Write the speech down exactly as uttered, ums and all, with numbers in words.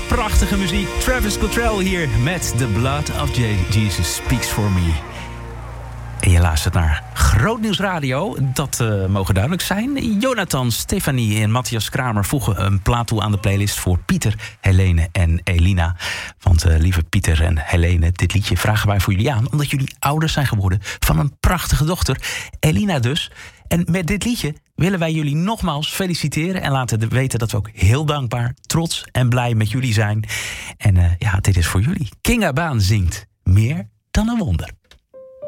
prachtige muziek. Travis Cottrell hier met The Blood of Jesus Speaks For Me. En je luistert naar Groot Nieuws Radio. Dat uh, mogen duidelijk zijn. Jonathan, Stefanie en Matthias Kramer voegen een plaat toe aan de playlist voor Pieter, Helene en Elina. Want uh, lieve Pieter en Helene, dit liedje vragen wij voor jullie aan, omdat jullie ouders zijn geworden van een prachtige dochter, Elina dus. En met dit liedje willen wij jullie nogmaals feliciteren en laten weten dat we ook heel dankbaar, trots en blij met jullie zijn. En uh, ja, dit is voor jullie. Kinga Baan zingt Meer dan een wonder.